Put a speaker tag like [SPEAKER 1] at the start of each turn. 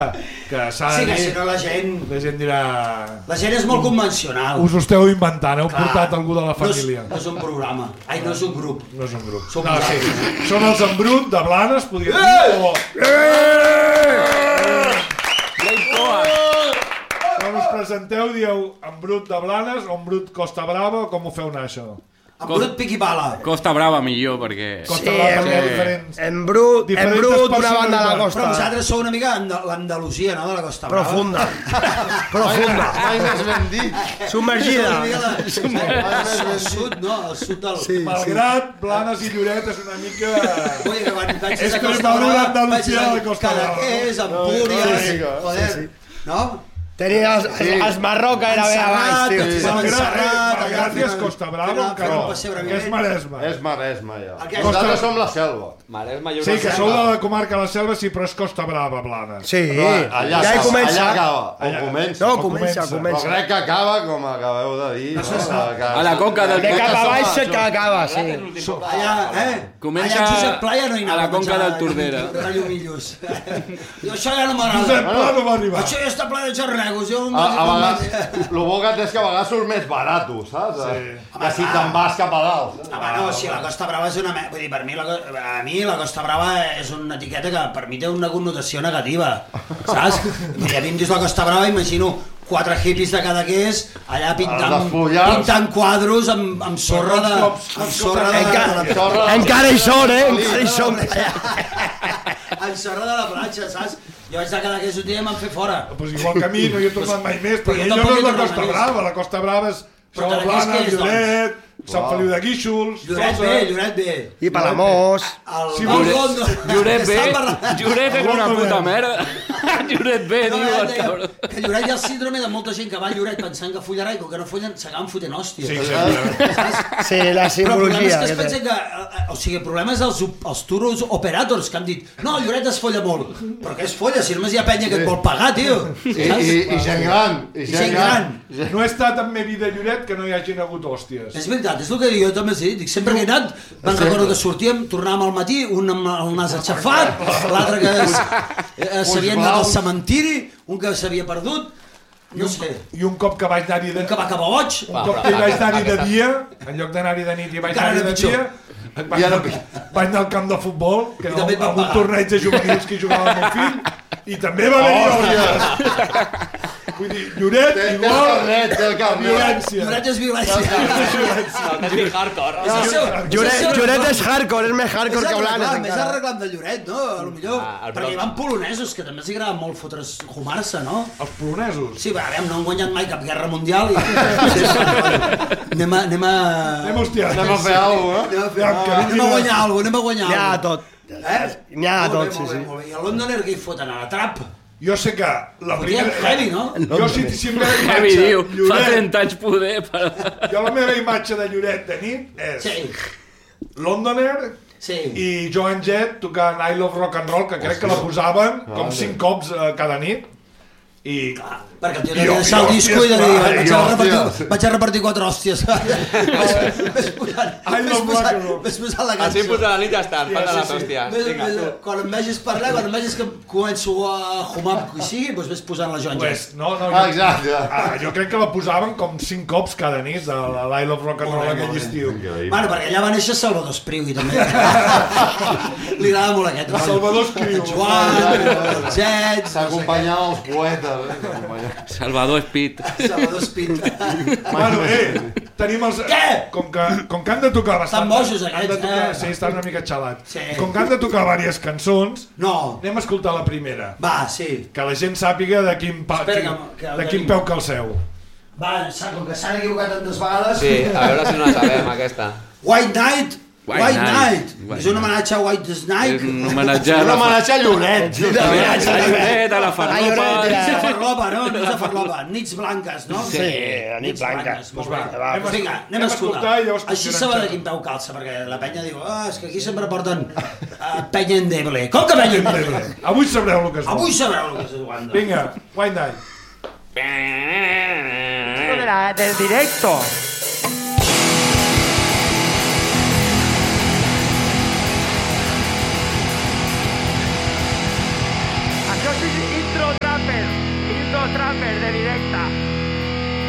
[SPEAKER 1] que s'ha de dir...
[SPEAKER 2] Sí, que si no la gent
[SPEAKER 1] dirà...
[SPEAKER 2] La gent és molt convencional.
[SPEAKER 1] Us ho esteu inventant, heu portat algú de la família.
[SPEAKER 2] No és un programa. Ai, no és un grup.
[SPEAKER 1] No és un grup.
[SPEAKER 2] Som
[SPEAKER 1] Són els Embrut de Blanes, podríem dir, o... Quan us presenteu, dieu Embrut de Blanes o Embrut Costa Brava, o com ho feu anar, això?
[SPEAKER 2] Embrut pic i pala.
[SPEAKER 3] Costa Brava millor, perquè...
[SPEAKER 1] Costa Brava també diferents.
[SPEAKER 4] Embrut d'una banda de la costa.
[SPEAKER 2] Però vosaltres sou una mica l'Andalusia, no?, de la Costa Brava.
[SPEAKER 4] Profunda. Profunda.
[SPEAKER 5] Mai més ben dit.
[SPEAKER 4] Submergida.
[SPEAKER 2] El sud, no? El sud del...
[SPEAKER 1] Malgrat Blanes i Lloret és una mica...
[SPEAKER 2] Vull dir que quan vaig
[SPEAKER 1] És
[SPEAKER 2] a Costa
[SPEAKER 1] Extremadura,
[SPEAKER 2] Brava,
[SPEAKER 1] Andalusia de Costa Brava.
[SPEAKER 2] Cadaqués, Empúries, joder, no?
[SPEAKER 4] Tenia els Marroca, era bé abans, tio.
[SPEAKER 1] Malgrat és Costa Brava, que és Maresme.
[SPEAKER 5] És Maresme, ja. Nosaltres som la Selva.
[SPEAKER 1] Sí, que sou de la comarca de la Selva, sí, però és Costa Brava, Blanes.
[SPEAKER 4] Sí,
[SPEAKER 5] allà
[SPEAKER 4] acaba.
[SPEAKER 5] O comença.
[SPEAKER 4] No, comença.
[SPEAKER 5] Però crec que acaba, com acabeu de dir.
[SPEAKER 3] A la conca del...
[SPEAKER 4] De cap a baix que acaba, sí.
[SPEAKER 2] Allà,
[SPEAKER 3] Comença
[SPEAKER 2] allà Josep Pla ja no hi anava.
[SPEAKER 3] a la conca del Tordera.
[SPEAKER 2] Jo això ja no m'agrada.
[SPEAKER 1] Josep Pla no va arribar.
[SPEAKER 2] Això ja està ple de xarregos.
[SPEAKER 5] A vegades, el bo que té és que a vegades surt més barat, saps? Que si te'n vas cap a dalt.
[SPEAKER 2] Home, no, si la Costa Brava és una... Vull dir, per mi, a mi la Costa Brava és una etiqueta que per mi té una connotació negativa, saps? A mi em dius la Costa Brava, imagino 4 hippies de Cadaqués allà pintant quadros amb sorra de...
[SPEAKER 4] Encara hi són, encara hi són.
[SPEAKER 2] Amb sorra de la platja, saps? Jo vaig a Cadaqués un dia i m'han fet fora.
[SPEAKER 1] Pues igual que a mi, no hi he tornat mai més, perquè allò no és la Costa Brava, la Costa Brava és Blanes, Lloret, Sant Feliu de Guíxols...
[SPEAKER 2] Lloret bé.
[SPEAKER 4] I Palamós.
[SPEAKER 3] Lloret bé, Lloret és una puta merda. Lloret bé, diu el cabró.
[SPEAKER 2] Que Lloret hi ha el síndrome de molta gent que va a Lloret pensant que follarà i com que no follen s'acaben fotent hòsties.
[SPEAKER 4] Sí, la simbologia.
[SPEAKER 2] Però el problema és que es pensen que... O sigui, el problema és els tours operators que han dit no, Lloret es folla molt. Però què es folla? Si només hi ha penya que et vol pagar, tio.
[SPEAKER 5] I gent gran.
[SPEAKER 2] I gent gran.
[SPEAKER 1] No he estat en meva vida a Lloret que no hi hagin hagut hòsties.
[SPEAKER 2] És veritat, és el que jo també sé. Dic, sempre que he anat, me'n recordo que sortíem, tornàvem al matí, un amb el nas aixafat, l'altre que s'havia anat al cementiri, un que s'havia perdut, no sé.
[SPEAKER 1] I un cop que vaig anar-hi de...
[SPEAKER 2] Un que va acabar boig.
[SPEAKER 1] Un cop que vaig anar-hi de dia, en lloc d'anar-hi de nit i vaig anar-hi de dia, vaig anar al camp de futbol, que era un torneig de juvenils que jugava el meu fill, i també va haver-hi hòsties. Vull dir, Lloret igual violència.
[SPEAKER 2] Lloret és violència.
[SPEAKER 4] Lloret és hardcore, és més hardcore que Blanes.
[SPEAKER 2] Més el reclam de Lloret, no? Perquè hi van polonesos, que també els agrada molt fotre's, fumar-se, no?
[SPEAKER 1] Els polonesos?
[SPEAKER 2] Sí, va, no han guanyat mai cap guerra mundial. Anem a
[SPEAKER 5] fer alguna cosa,
[SPEAKER 2] Anem a guanyar alguna cosa,
[SPEAKER 4] N'hi ha tot. N'hi ha tot, sí.
[SPEAKER 2] I a Londoner què hi foten? A la trap?
[SPEAKER 1] Jo sé que la primera...
[SPEAKER 2] Heavy, no?
[SPEAKER 1] Jo sempre la imatge...
[SPEAKER 3] Heavy, diu. Fa 30 anys poder, però...
[SPEAKER 1] Jo la meva imatge de Lloret de nit és... Londoner i Joan Jett tocant I Love Rock and Roll, que crec que la posaven com 5 cops cada nit. I...
[SPEAKER 2] Perquè el tio devia deixar el disco i devia dir vaig a repartir 4 hòsties. Ves posant la cançó.
[SPEAKER 6] Al 5 de la nit ja està, falta les hòsties.
[SPEAKER 2] Quan em vegis parlar, quan em vegis que començo a fumar qui sigui, doncs ves posant la Joan Jett.
[SPEAKER 5] Exacte.
[SPEAKER 1] Jo crec que la posaven com 5 cops cada nit de l'I Love Rock and Roll aquell estiu.
[SPEAKER 2] Bueno, perquè allà va néixer Salvador Espriu i també. Li agrada molt aquest.
[SPEAKER 1] Salvador Espriu.
[SPEAKER 2] Joan, Jett...
[SPEAKER 5] S'acompanyava els poetes.
[SPEAKER 3] Salvador Speed.
[SPEAKER 1] Bueno, tenim els...
[SPEAKER 2] Què?
[SPEAKER 1] Com que han de tocar bastant...
[SPEAKER 2] Estan bojos aquests,
[SPEAKER 1] Sí, estan una mica xalats. Com que han de tocar diverses cançons, anem a escoltar la primera.
[SPEAKER 2] Va, sí.
[SPEAKER 1] Que la gent sàpiga de quin peu calceu.
[SPEAKER 2] Va, com que s'han equivocat tantes vegades...
[SPEAKER 6] Sí, a veure si no la sabem, aquesta.
[SPEAKER 2] White Night! És un homenatge a White Snake.
[SPEAKER 3] És un homenatge
[SPEAKER 5] a Lloret.
[SPEAKER 3] A la farlopa.
[SPEAKER 2] Nits de farlopa, no? Nits de farlopa. Nits blanques, no?
[SPEAKER 4] Sí, nits blanques.
[SPEAKER 2] Vinga, anem a escoltar. Així sabrà de quin peu calça, perquè la penya diu és que aquí sempre porten penya endeble. Com que penya endeble?
[SPEAKER 1] Avui sabreu el que és
[SPEAKER 2] Avui sabreu el que és Wanda.
[SPEAKER 1] Vinga, White Night.
[SPEAKER 4] Del directo.
[SPEAKER 3] transfer de directa.